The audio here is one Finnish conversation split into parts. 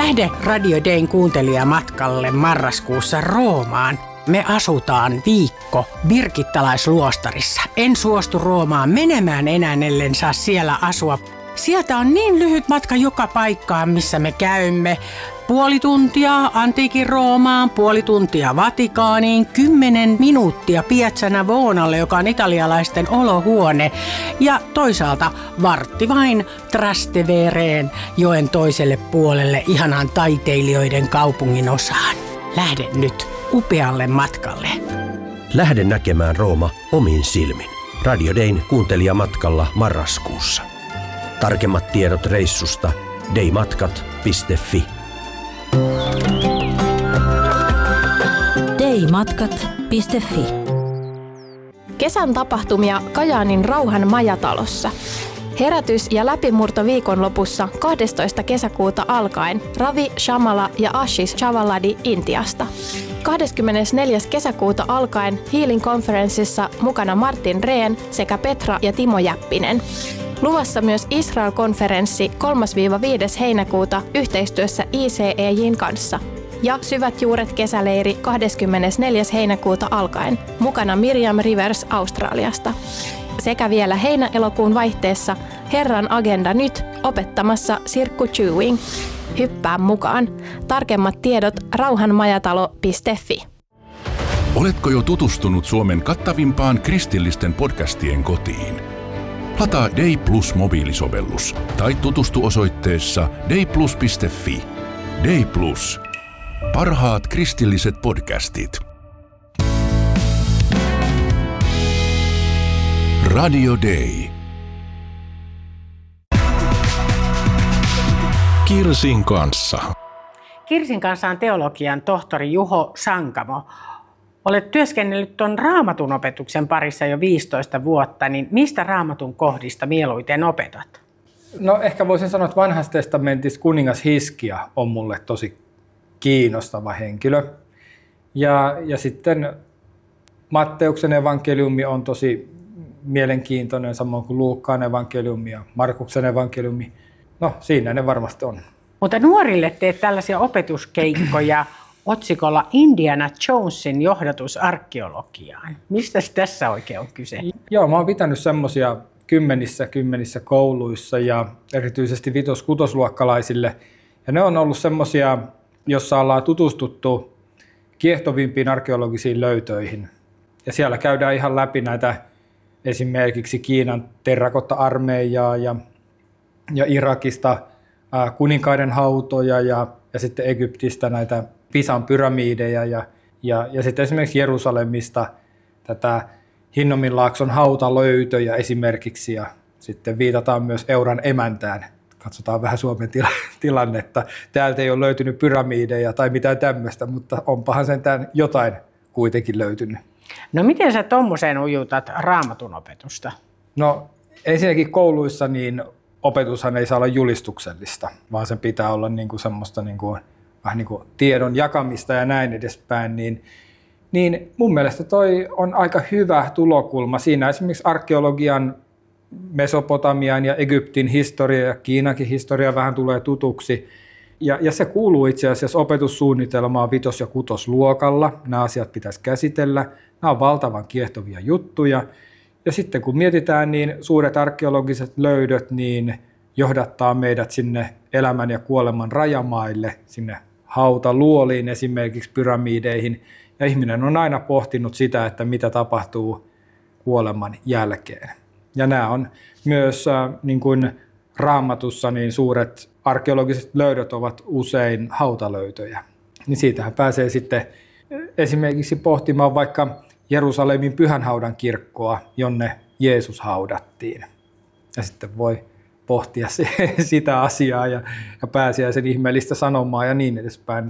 Lähde Radio Dayn kuuntelijamatkalle marraskuussa Roomaan. Me asutaan viikko birgittalaisluostarissa. En suostu Roomaan menemään enää, ellen saa siellä asua. Sieltä on niin lyhyt matka joka paikkaan, missä me käymme. 0,5 tuntia antiikin Roomaan, 0,5 tuntia Vatikaaniin, 10 minuuttia Piazza Navonalle, joka on italialaisten olohuone. Ja toisaalta vartti vain Trastevereen, joen toiselle puolelle, ihanaan taiteilijoiden kaupungin osaan. Lähde nyt upealle matkalle. Lähde näkemään Rooma omin silmin. Radio Dayn kuuntelijamatkalla marraskuussa. Tarkemmat tiedot reissusta daymatkat.fi. daymatkat.fi. Kesän tapahtumia Kajaanin Rauhan majatalossa. Herätys- ja läpimurto viikonlopussa 12. kesäkuuta alkaen Ravi Shamala ja Ashish Chavaladi Intiasta. 24. kesäkuuta alkaen Healing Conferenceissa mukana Martin Rehn sekä Petra ja Timo Jäppinen. Luvassa myös Israel-konferenssi 3-5. heinäkuuta yhteistyössä ICEJ:n kanssa. Ja Syvät juuret kesäleiri 24. heinäkuuta alkaen, mukana Miriam Rivers Australiasta. Sekä vielä heinä-elokuun vaihteessa Herran agenda nyt opettamassa Sirkku Chewing. Hyppää mukaan. Tarkemmat tiedot rauhanmajatalo.fi. Oletko jo tutustunut Suomen kattavimpaan kristillisten podcastien kotiin? Lataa Day Plus mobiilisovellus tai tutustu osoitteessa dayplus.fi. Day Plus. Parhaat kristilliset podcastit. Radio Day. Kirsin kanssa. Kirsin kanssa on teologian tohtori Juho Sankamo. Olet työskennellyt tuon Raamatun opetuksen parissa jo 15 vuotta, niin mistä Raamatun kohdista mieluiten opetat? No ehkä voisin sanoa, että Vanhassa testamentissa kuningas Hiskia on mulle tosi kiinnostava henkilö. Ja sitten Matteuksen evankeliumi on tosi mielenkiintoinen, samoin kuin Luukkaan evankeliumi ja Markuksen evankeliumi. No siinä ne varmasti on. Mutta nuorille teet tällaisia opetuskeikkoja otsikolla Indiana Jonesin johdatus arkeologiaan. Mistä tässä oikein on kyse? Joo, mä oon pitänyt semmoisia kymmenissä kouluissa ja erityisesti 5-6-luokkalaisille. Ja ne on ollut semmoisia, jossa ollaan tutustuttu kiehtovimpiin arkeologisiin löytöihin. Ja siellä käydään ihan läpi näitä esimerkiksi Kiinan terrakotta-armeijaa ja Irakista kuninkaiden hautoja ja sitten Egyptistä näitä Pisan pyramideja ja sitten esimerkiksi Jerusalemista tätä Hinnominlaakson hautalöytöjä esimerkiksi ja sitten viitataan myös Euran emäntään. Katsotaan vähän Suomen tilannetta. Täältä ei ole löytynyt pyramideja tai mitään tämmöistä, mutta onpahan sentään jotain kuitenkin löytynyt. No miten sä tommoseen ujutat Raamatun opetusta? No ensinnäkin kouluissa niin opetushan ei saa olla julistuksellista, vaan sen pitää olla niinku semmoista niinku, vähän niin kuin tiedon jakamista ja näin edespäin, niin mun mielestä toi on aika hyvä tulokulma. Siinä esimerkiksi arkeologian, Mesopotamian ja Egyptin historia ja Kiinakin historia vähän tulee tutuksi. Ja se kuuluu itse asiassa opetussuunnitelmaan 5- ja 6-luokalla. Nämä asiat pitäisi käsitellä. Nämä on valtavan kiehtovia juttuja. Ja sitten kun mietitään, niin suuret arkeologiset löydöt niin johdattaa meidät sinne elämän ja kuoleman rajamaille, sinne hautaluoliin esimerkiksi pyramideihin. Ja ihminen on aina pohtinut sitä, että mitä tapahtuu kuoleman jälkeen. Ja nämä on myös niin kuin Raamatussa niin suuret arkeologiset löydöt ovat usein hautalöytöjä. Niin siitähän pääsee sitten esimerkiksi pohtimaan vaikka Jerusalemin Pyhänhaudan kirkkoa, jonne Jeesus haudattiin. Ja sitten voi pohtia sitä asiaa ja pääsiäisen ihmeellistä sanomaa ja niin edespäin.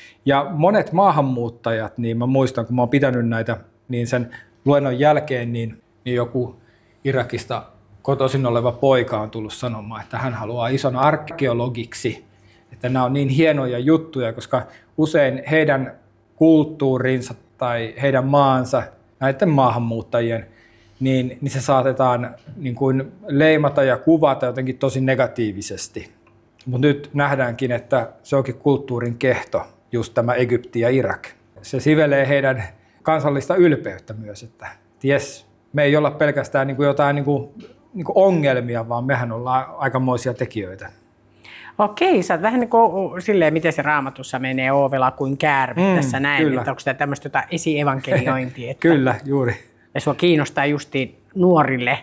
Ja monet maahanmuuttajat, niin mä muistan, kun mä oon pitänyt näitä, niin sen luennon jälkeen niin joku Irakista kotoisin oleva poika on tullut sanomaan, että hän haluaa isona arkeologiksi. Että nämä on niin hienoja juttuja, koska usein heidän kulttuurinsa tai heidän maansa, näiden maahanmuuttajien, niin se saatetaan niin kuin leimata ja kuvata jotenkin tosi negatiivisesti. Mutta nyt nähdäänkin, että se onkin kulttuurin kehto, just tämä Egypti ja Irak. Se sivelee heidän kansallista ylpeyttä myös, että ties, me ei olla pelkästään jotain ongelmia, vaan mehän ollaan aikamoisia tekijöitä. Okei, sä oot vähän niin kuin silleen, miten se Raamatussa menee ovela kuin käärme tässä näin, kyllä. että onko tämä tämmöistä esievankeliointia? Kyllä, juuri. Ja sua kiinnostaa justiin nuorille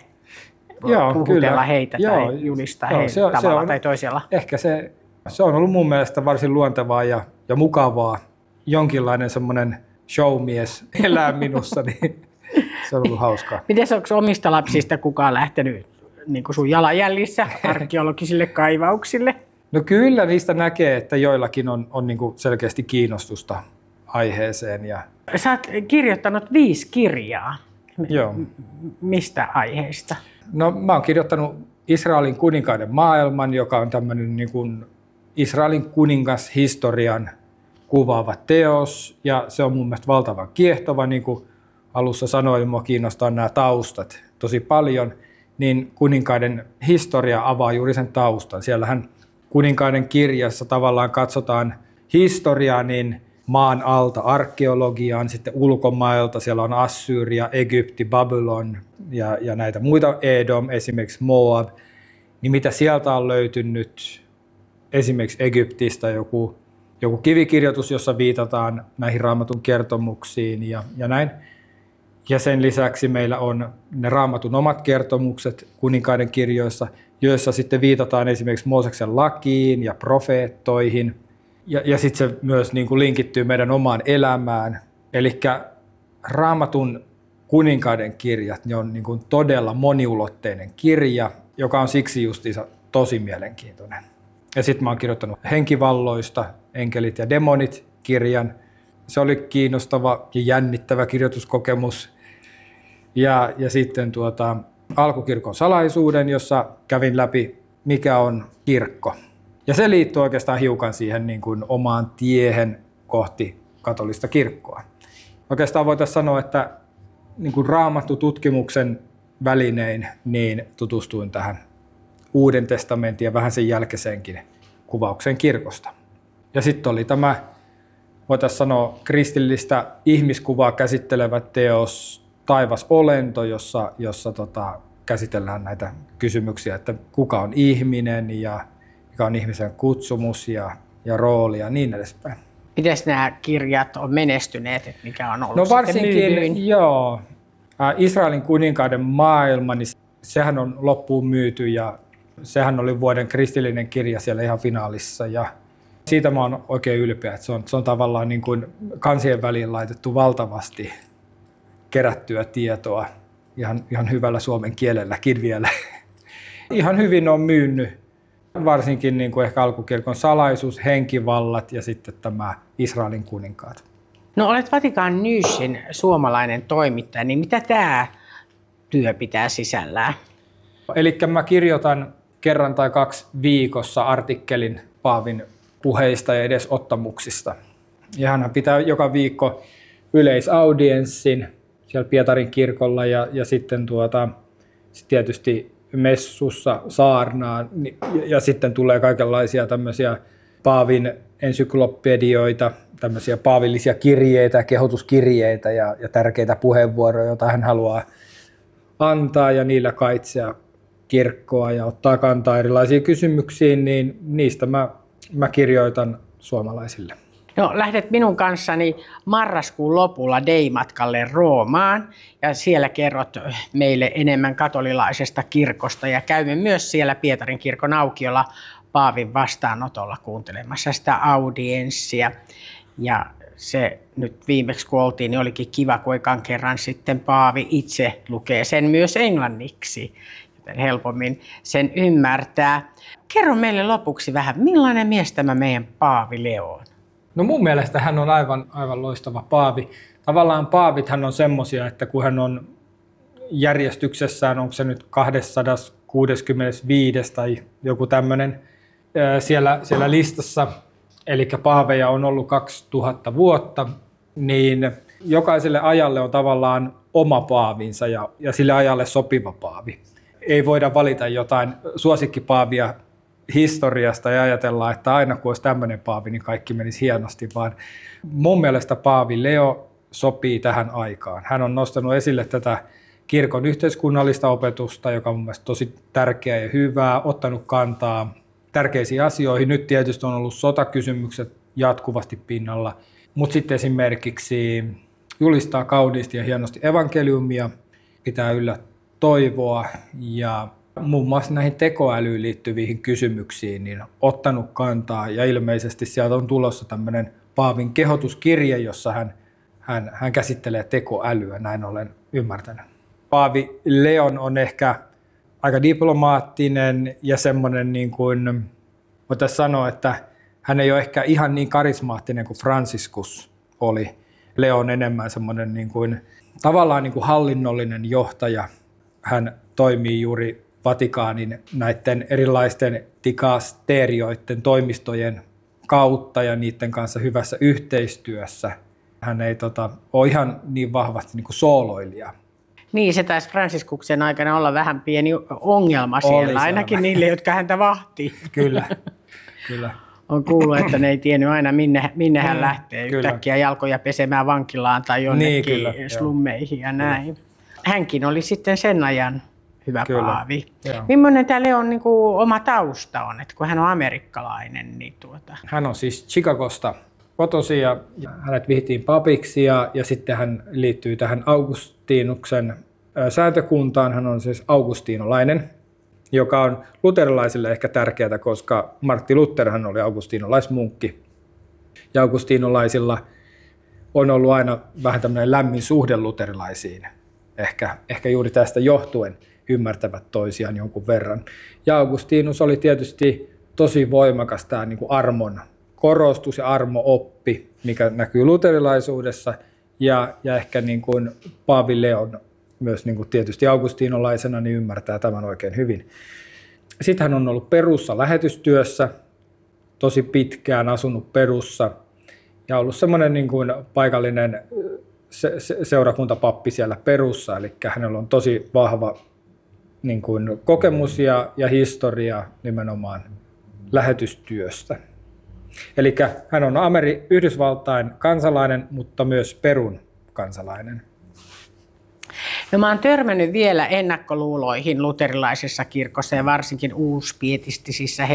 puhutella heitä tai julistaa heitä tavalla tai toisella. Ehkä se on ollut mun mielestä varsin luontevaa ja mukavaa. Jonkinlainen semmoinen showmies elää minussa, niin se on ollut hauskaa. Miten onko omista lapsista kukaan lähtenyt niin kuin sun jalanjäljissä arkeologisille kaivauksille? No kyllä niistä näkee, että joillakin on niin kuin selkeästi kiinnostusta aiheeseen. Sä oot kirjoittanut 5 kirjaa. Joo. Mistä aiheista? No mä oon kirjoittanut Israelin kuninkaiden maailman, joka on tämmöinen niin kuin Israelin kuningashistorian kuvaava teos. Ja se on mun mielestä valtavan kiehtova, niin kuin alussa sanoin, mua kiinnostaa nämä taustat tosi paljon. Niin kuninkaiden historia avaa juuri sen taustan. Siellähän kuninkaiden kirjassa tavallaan katsotaan historiaa niin maan alta arkeologiaan, sitten ulkomailta. Siellä on Assyria, Egypti, Babylon ja näitä muita, Edom, esimerkiksi Moab. Niin mitä sieltä on löytynyt, esimerkiksi Egyptistä joku kivikirjoitus, jossa viitataan näihin Raamatun kertomuksiin ja näin. Ja sen lisäksi meillä on ne Raamatun omat kertomukset kuninkaiden kirjoissa, joissa sitten viitataan esimerkiksi Mooseksen lakiin ja profeettoihin. Ja sitten se myös niin kuin linkittyy meidän omaan elämään. Eli Raamatun kuninkaiden kirjat, ne on niin kuin todella moniulotteinen kirja, joka on siksi justiinsa tosi mielenkiintoinen. Ja sitten mä oon kirjoittanut Henkivalloista, Enkelit ja demonit -kirjan. Se oli kiinnostava ja jännittävä kirjoituskokemus. Ja sitten Alkukirkon salaisuuden, jossa kävin läpi, mikä on kirkko. Ja se liittyy oikeastaan hiukan siihen niin kuin omaan tiehen kohti katolista kirkkoa. Oikeastaan voitaisiin sanoa, että niin kuin Raamattu-tutkimuksen välinein niin tutustuin tähän Uuden testamentin ja vähän sen jälkeisenkin kuvauksen kirkosta. Ja sitten oli tämä, voitaisiin sanoa, kristillistä ihmiskuvaa käsittelevä teos Taivas olento, jossa käsitellään näitä kysymyksiä, että kuka on ihminen ja mikä on ihmisen kutsumus ja rooli ja niin edespäin. Miten nämä kirjat on menestyneet, että mikä on ollut no varsinkin, myydyin? Joo. Israelin kuninkaiden maailma, niin sehän on loppuun myyty ja sehän oli vuoden kristillinen kirja siellä ihan finaalissa. Ja siitä mä oon oikein ylpeä, että se on tavallaan niin kuin kansien väliin laitettu valtavasti kerättyä tietoa ihan hyvällä suomen kielelläkin vielä. Ihan hyvin on myynyt, varsinkin niin kuin ehkä Alkukirkon salaisuus, Henkivallat ja sitten tämä Israelin kuninkaat. No olet Vatikan Newsin suomalainen toimittaja, niin mitä tämä työ pitää sisällään? Eli mä kirjoitan kerran tai 2 viikossa artikkelin paavin puheista ja edesottamuksista. Ja hän pitää joka viikko yleisaudienssin siellä Pietarin kirkolla ja sitten tietysti messussa saarnaan ja sitten tulee kaikenlaisia tämmöisiä paavin ensyklopedioita, tämmöisiä paavillisia kirjeitä, kehotuskirjeitä ja tärkeitä puheenvuoroja, joita hän haluaa antaa ja niillä kaitsea kirkkoa ja ottaa kantaa erilaisiin kysymyksiin, niin niistä mä kirjoitan suomalaisille. No, lähdet minun kanssani marraskuun lopulla Dei-matkalle Roomaan ja siellä kerrot meille enemmän katolilaisesta kirkosta ja käymme myös siellä Pietarin kirkon aukiolla paavin vastaanotolla kuuntelemassa sitä audienssia. Ja se nyt viimeksi kun oltiin, niin olikin kiva, kun ekan kerran sitten paavi itse lukee sen myös englanniksi, joten helpommin sen ymmärtää. Kerro meille lopuksi vähän, millainen mies tämä meidän paavi Leo on? No mun mielestä hän on aivan loistava paavi. Tavallaan paavithan on semmoisia, että kun hän on järjestyksessään, onko se nyt 265 tai joku tämmöinen siellä listassa, eli paaveja on ollut 2000 vuotta, niin jokaiselle ajalle on tavallaan oma paavinsa ja sille ajalle sopiva paavi. Ei voida valita jotain suosikkipaavia historiasta ja ajatellaan, että aina kun olisi tämmöinen paavi, niin kaikki menisi hienosti, vaan mun mielestä paavi Leo sopii tähän aikaan. Hän on nostanut esille tätä kirkon yhteiskunnallista opetusta, joka on mun mielestä tosi tärkeää ja hyvää, ottanut kantaa tärkeisiin asioihin. Nyt tietysti on ollut sotakysymykset jatkuvasti pinnalla, mutta sitten esimerkiksi julistaa kauniisti ja hienosti evankeliumia, pitää yllä toivoa ja muun muassa näihin tekoälyyn liittyviin kysymyksiin niin ottanut kantaa ja ilmeisesti sieltä on tulossa tämmöinen paavin kehotuskirje, jossa hän käsittelee tekoälyä, näin olen ymmärtänyt. Paavi Leon on ehkä aika diplomaattinen ja semmoinen, niin kuin voitaisiin sanoa, että hän ei ole ehkä ihan niin karismaattinen kuin Franciscus oli. Leo on enemmän semmoinen niin kuin, tavallaan niin kuin hallinnollinen johtaja. Hän toimii juuri Vatikaanin näiden erilaisten dikasterioiden toimistojen kautta ja niiden kanssa hyvässä yhteistyössä. Hän ei ole ihan niin vahvasti niin kuin sooloilija. Niin, se taisi Franciscuksen aikana olla vähän pieni ongelma siellä, ainakin niille, jotka häntä vahtii. Kyllä. On kuullut, että ne ei tiennyt aina, minne hän lähtee yhtäkkiä jalkoja pesemään vankilaan tai jonnekin slummeihin ja näin. Hänkin oli sitten sen ajan hyvä paavi. Millainen tämä Leon niin kuin oma tausta on, että kun hän on amerikkalainen? Niin Hän on siis Chicagosta kotoisin ja hänet vihittiin papiksi ja sitten hän liittyy tähän Augustinuksen sääntökuntaan. Hän on siis augustinolainen, joka on luterilaisille ehkä tärkeää, koska Martti Lutherhan oli augustinolaismunkki. Ja augustinolaisilla on ollut aina vähän tämmöinen lämmin suhde luterilaisiin. Ehkä juuri tästä johtuen ymmärtävät toisiaan jonkun verran. Ja Augustinus oli tietysti tosi voimakas tämä niin kuin armon korostus ja armo-oppi, mikä näkyy luterilaisuudessa. Ja ehkä niin kuin Paavi Leon myös niin kuin tietysti augustinolaisena niin ymmärtää tämän oikein hyvin. Sitten hän on ollut Perussa lähetystyössä, tosi pitkään asunut Perussa ja ollut semmoinen niin kuin paikallinen seurakuntapappi siellä Perussa, eli hänellä on tosi vahva niin kuin kokemus ja historia nimenomaan lähetystyöstä. Eli hän on Yhdysvaltain kansalainen, mutta myös Perun kansalainen. No, mä oon törmännyt vielä ennakkoluuloihin luterilaisessa kirkossa ja varsinkin uuspietistisissä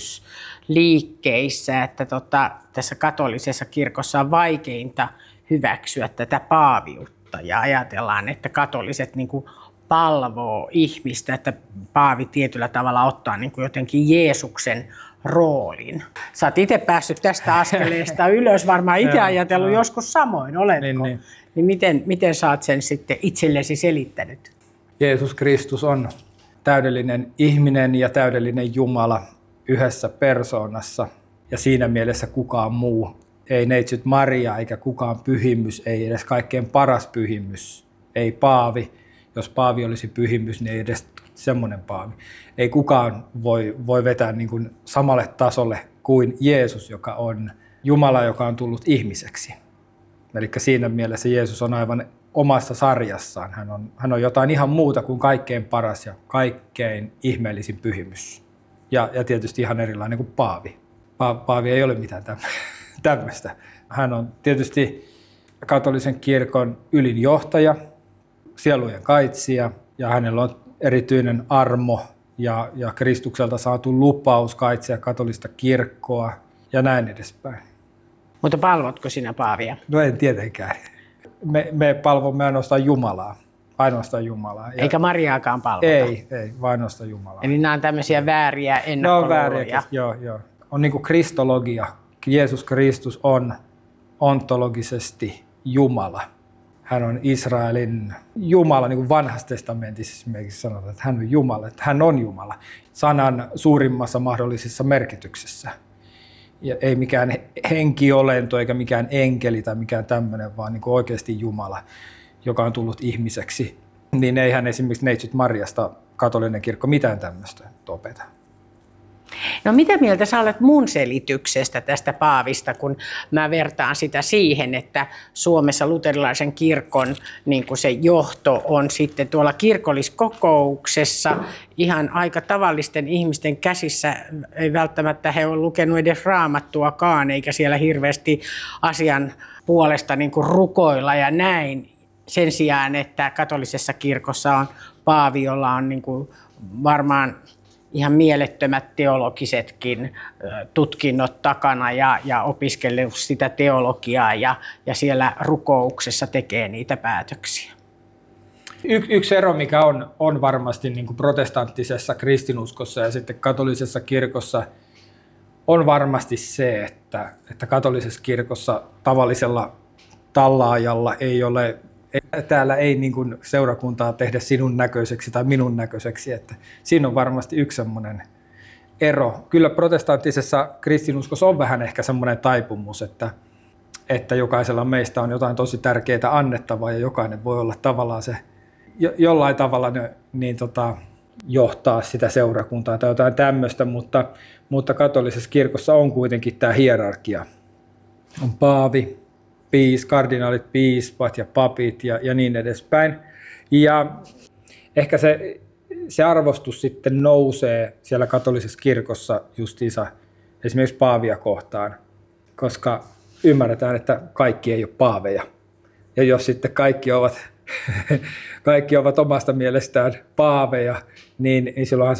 herätysliikkeissä, että tässä katolisessa kirkossa on vaikeinta hyväksyä tätä paaviutta ja ajatellaan, että katoliset niin kuin palvoo ihmistä, että paavi tietyllä tavalla ottaa niin kuin jotenkin Jeesuksen roolin. Sä oot itse päässyt tästä askeleesta ylös, varmaan itse ajatellut joskus samoin, oletko? Niin miten sä oot sen sitten itsellesi selittänyt? Jeesus Kristus on täydellinen ihminen ja täydellinen Jumala yhdessä persoonassa ja siinä mielessä kukaan muu. Ei neitsyt Maria eikä kukaan pyhimys, ei edes kaikkein paras pyhimys, ei paavi. Jos paavi olisi pyhimys, niin ei edes semmoinen paavi. Ei kukaan voi vetää niin kuin samalle tasolle kuin Jeesus, joka on Jumala, joka on tullut ihmiseksi. Eli siinä mielessä Jeesus on aivan omassa sarjassaan. Hän on jotain ihan muuta kuin kaikkein paras ja kaikkein ihmeellisin pyhimys. Ja tietysti ihan erilainen kuin paavi. Paavi ei ole mitään tämmöistä. Hän on tietysti katolisen kirkon ylin johtaja, sielujen kaitsija, ja hänellä on erityinen armo ja Kristukselta saatu lupaus kaitsia katolista kirkkoa ja näin edespäin. Mutta palvotko sinä paavia? No en tietenkään. Me palvomme ainoastaan Jumalaa. Ainoastaan Jumalaa. Eikä Mariaakaan palvota? Ei, vain ainoastaan Jumalaa. Eli nämä on tämmöisiä vääriä ennakkoluuloja? No vääriä, joo. On niin kuin kristologia. Jeesus Kristus on ontologisesti Jumala. Hän on Israelin Jumala, niin kuin vanhassa testamentissa esimerkiksi sanotaan, että hän on Jumala, että hän on Jumala, sanan suurimmassa mahdollisessa merkityksessä. Ja ei mikään henkiolento eikä mikään enkeli tai mikään tämmöinen, vaan niin kuin oikeasti Jumala, joka on tullut ihmiseksi. Niin eihän esimerkiksi neitsyt Mariasta katolinen kirkko mitään tämmöistä opeta. No mitä mieltä sä olet mun selityksestä tästä paavista, kun mä vertaan sitä siihen, että Suomessa luterilaisen kirkon niin kuin se johto on sitten tuolla kirkolliskokouksessa ihan aika tavallisten ihmisten käsissä. Ei välttämättä he ole lukenut edes raamattuakaan, eikä siellä hirveästi asian puolesta niin kuin rukoilla ja näin. Sen sijaan, että katolisessa kirkossa on paavi, jolla on niin kuin varmaan ihan mielettömät teologisetkin tutkinnot takana ja opiskellut sitä teologiaa ja siellä rukouksessa tekee niitä päätöksiä. Yksi ero, mikä on varmasti niin kuin protestanttisessa kristinuskossa ja sitten katolisessa kirkossa, on varmasti se, että katolisessa kirkossa tavallisella tallaajalla ei ole, täällä ei niin kuin seurakuntaa tehdä sinun näköiseksi tai minun näköiseksi, että siinä on varmasti yksi semmoinen ero. Kyllä protestanttisessa kristinuskossa on vähän ehkä semmoinen taipumus, että jokaisella meistä on jotain tosi tärkeää annettavaa ja jokainen voi olla tavallaan se jollain tavalla johtaa sitä seurakuntaa tai jotain tämmöistä, mutta katolisessa kirkossa on kuitenkin tämä hierarkia. On paavi, kardinaalit, piispat ja papit ja niin edespäin. Ja ehkä se arvostus sitten nousee siellä katolisessa kirkossa justiinsa esimerkiksi paavia kohtaan, koska ymmärretään, että kaikki ei ole paaveja. Ja jos sitten kaikki ovat omasta mielestään paaveja, niin silloinhan